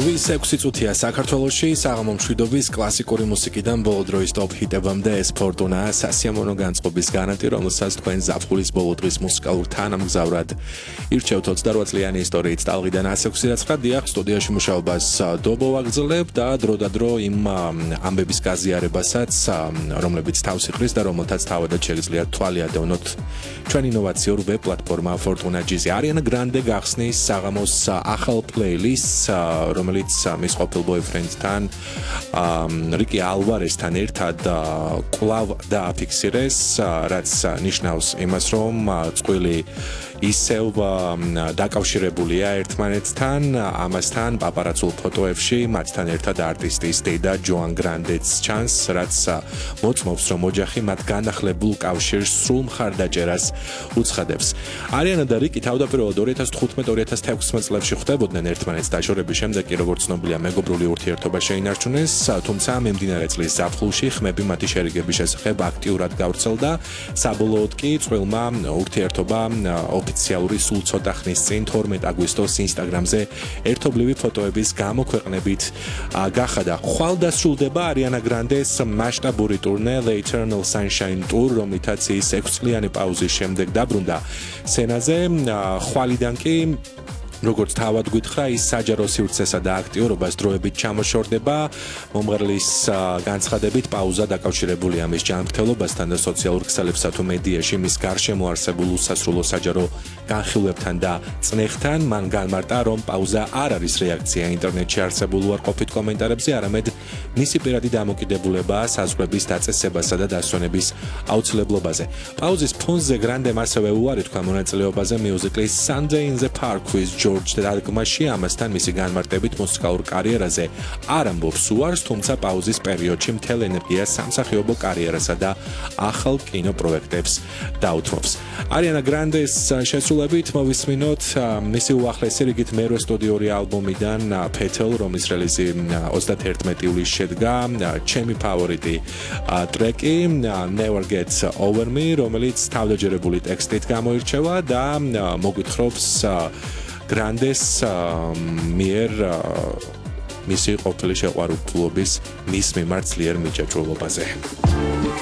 8-6 წუთია საქართველოში საღამო მშვიდობის კლასიკური მუსიკიდან ბოლო დროის ტოპ ჰიტებამდე ეს ფორტუნა სასიამოვნო განწყობის გარანტი, რომელსაც თქვენ ზაფხულის ბოლო დღის მუსიკალურ თანამგზავრად ირჩევთ 28 წლიანი ისტორიით ტალღიდან 169 დიახ სტუდიაში მუშაობას დობო ვაგრძელებ და დროდადრო იმ ამბების გაზიარებასაც, რომლებიც თავს იყრის და რომელთაც თავადაც შეგიძლიათ თვალი ადევნოთ ჩვენ ინოვაციურ ვებ პლატფორმა Fortuna Jizzy. Ariana Grande გახსნის საღამოს ახალ პლეილისტს, რომელიც მის ყოფილ ბოიფრენდთან რიკი ალვარესთან ერთად კვლავ დააფიქსირეს, რაც ნიშნავს იმას, რომ წყვილი ისევ დაკავშირებულია ერთმანეთთან, ამასთან პაპარაცულ ფოტოებში მათთან ერთად არტისტის დედა ჯოან გრანდეც ჩანს, რაც მოწმობს, რომ ოჯახი მათ განახლებულ კავშირს სრულ მხარდაჭერას უცხადებს. არიანა და რიკი თავდაპირველად 2015-2016 წლებში ხვდებოდნენ ერთმანეთს დაშორების შემდეგ, როგორც ცნობილია, მეგობრული ურთიერთობა შეინარჩუნეს, თუმცა მიმდინარე წლის ზაფხულში ხმები მათი შერიგების შესახებ აქტიურად გავრცელდა. საბოლოოდ კი წყვილმა ურთიერთობა ოფიციალური სულ ცოტა ხნის წინ 12 აგვისტოს ინსტაგრამზე ერთობლივი ფოტოების გამოქვეყნებით გახადა. ხვალ დასრულდება არიანა გრანდეს მასშტაბური ტურნე The Eternal Sunshine Tour, რომლითაც ის 6 წლიანი პაუზის შემდეგ დაბრუნდა სცენაზე. ხვალიდან კი როგორც თავად გითხრა, ის საჯარო სივრცესა და აქტიურობას დროებით ჩამოშორდება. მომღერლის განცხადებით, პაუზა დაკავშირებულია მის ჯანმრთელობასთან და სოციალურ ქსელებსა თუ მედიაში მის გარშემო არსებულ უსასრულო საჯარო განხილვებთან და წნეხთან. მან განმარტა, რომ პაუზა არ არის რეაქცია ინტერნეტში არსებულ უარყოფით კომენტარებზე, არამედ მისი პირადი დამოკიდებულებაა საზღვრების დაწესებასა და დასვენების აუცილებლობაზე. პაუზის ფონზე გრანდემ ასევე უარი თქვა მონაწილეობაზე მიუზიკლის Sunday in the Park with George დადგმაში, ამასთან მისი განმარტებით მუსიკალურ კარიერაზე არ ამბობს უარს, თუმცა პაუზის პერიოდში მთელ ენერგიას სამსახიობო კარიერასა და ახალ კინოპროექტებს დაუთმობს. არიანა გრანდეს შესრულებით მოვისმინოთ მისი უახლესი რიგით მერვე სტუდიური ალბომიდან Petal, რომლის რელიზი 31 ივლისში შედგა, ჩემი ფავორიტი ტრეკი Never Gets Over Me, რომელიც თავდაჯერებული ტექსტით გამოირჩევა და მოგვითხრობს გრანდეს მიერ მისი ყოფილი შეყვარებულობის მის მიმართ ძლიერ მიჯაჭვულობაზე.